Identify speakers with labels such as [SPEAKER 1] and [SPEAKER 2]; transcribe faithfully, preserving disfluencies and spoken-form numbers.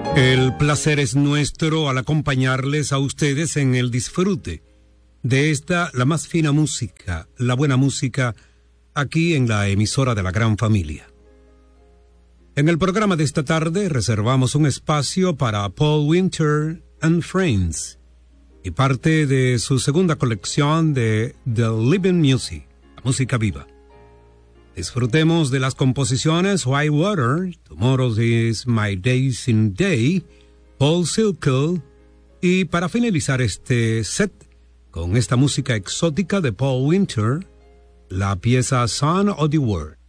[SPEAKER 1] El placer es nuestro al acompañarles a ustedes en el disfrute de esta, la más fina música, la buena música, aquí en la emisora de la gran familia. En el programa de esta tarde reservamos un espacio para Paul Winter and Friends y parte de su segunda colección de The Living Music, la música viva. Disfrutemos de las composiciones White Water, Tomorrow is My Dancing Day, Paul Circle, y para finalizar este set con esta música exótica de Paul Winter, la pieza Son of the World.